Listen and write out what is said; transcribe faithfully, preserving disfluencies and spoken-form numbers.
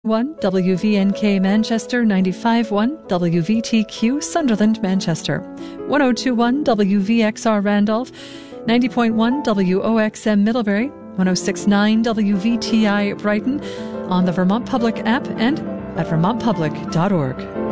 one W V N K Manchester, ninety-five point one W V T Q Sunderland Manchester, one oh two point one W V X R Randolph, ninety point one W O X M Middlebury, one oh six point nine W V T I Brighton, on the Vermont Public app and at vermont public dot org.